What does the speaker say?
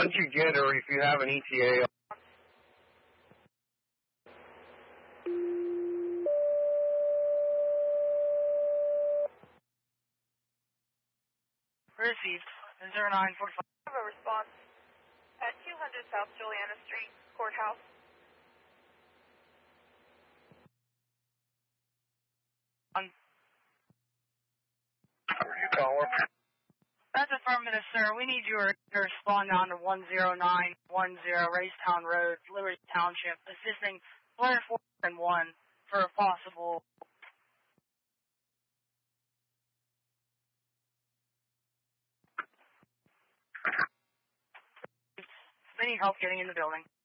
once you get her, if you have an ETA. Received. 0945. I have a response at 200 South Juliana Street, Courthouse. You call her. That's affirmative, sir. We need you to respond on to 10910 Racetown Road, Liberty Township, assisting Flare 401 for a possible... They need help getting in the building.